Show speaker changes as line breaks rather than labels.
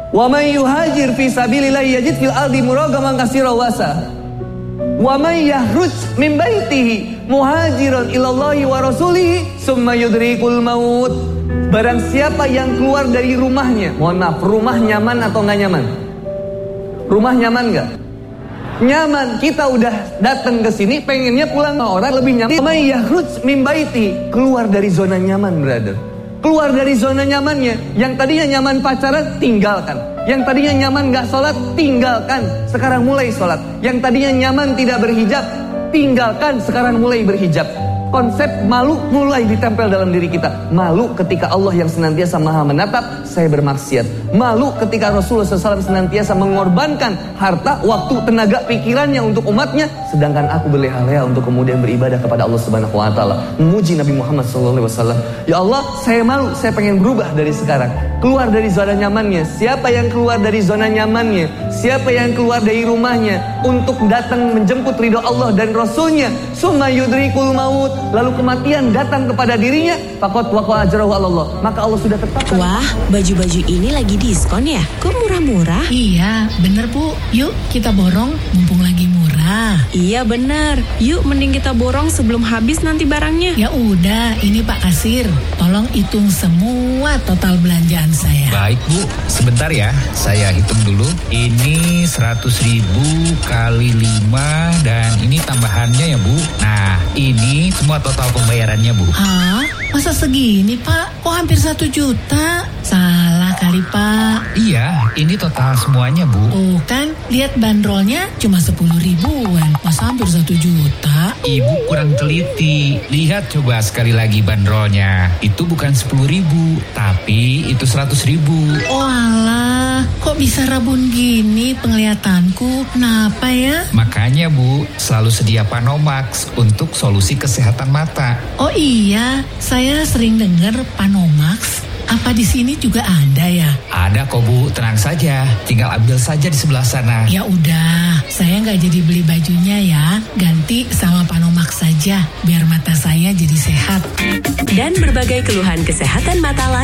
Wa may yuhajir fi sabilillah yajid fil ardi muragaman katsira wasa. Wa may yahruj min baitihi muhajiran ilallahi wa rasulihi summa yudrikul maut. Barang siapa yang keluar dari rumahnya, mohon maaf, rumah nyaman atau nggak nyaman? Rumah nyaman nggak? Nyaman. Kita udah datang ke sini, pengennya pulang ke orang lebih nyaman. Wa may yahruj min baiti, keluar dari zona nyaman, brother. Keluar dari zona nyamannya. Yang tadinya nyaman pacaran, tinggalkan. Yang tadinya nyaman gak sholat, tinggalkan. Sekarang mulai sholat. Yang tadinya nyaman tidak berhijab, tinggalkan. Sekarang mulai berhijab. Konsep malu mulai ditempel dalam diri kita. Malu ketika Allah yang senantiasa maha menatap, saya bermaksiat. Malu ketika Rasulullah SAW senantiasa mengorbankan harta, waktu, tenaga, pikirannya untuk umatnya, sedangkan aku berleha-leha untuk kemudian beribadah kepada Allah Subhanahu Wa Taala, memuji Nabi Muhammad SAW. Ya Allah, saya malu, saya pengen berubah dari sekarang. Keluar dari zona nyamannya. Siapa yang keluar dari zona nyamannya? Siapa yang keluar dari rumahnya untuk datang menjemput ridho Allah dan Rasulnya? Summa yudrikul maut, lalu kematian datang kepada dirinya, faqad waqa ajrahu Allah, maka Allah sudah tetapkan.
Wah, baju-baju ini lagi diskon ya? Kok murah-murah?
Iya, bener Bu. Yuk kita borong, mumpung lagi murah.
Iya bener. Yuk mending kita borong sebelum habis nanti barangnya.
Ya udah, ini Pak Kasir, tolong hitung semua total belanjaan saya.
Baik Bu, sebentar ya, saya hitung dulu. Ini 100.000 kali 5 dan ini tambahannya ya Bu. Nah, ini semua total pembayarannya Bu.
Hah? Masa segini Pak? Kok hampir 1 juta? Salah kali Pak.
Iya, ini total semuanya Bu.
Tuh kan, lihat bandrolnya cuma 10 ribuan. Masa hampir 1 juta?
Ibu kurang teliti. Lihat coba sekali lagi bandrolnya. Itu bukan 10.000, tapi itu 100.000.
Oh alah, kok bisa rabun gini penglihatanku? Kenapa ya?
Makanya Bu, selalu sedia Panomax untuk solusi kesehatan mata.
Oh iya, saya sering dengar Panomax. Apa di sini juga ada ya?
Ada kok Bu, tenang saja. Tinggal ambil saja di sebelah sana.
Ya udah, saya nggak jadi beli bajunya ya. Ganti sama Panomax saja, biar mata saya jadi sehat.
Dan berbagai keluhan kesehatan mata lain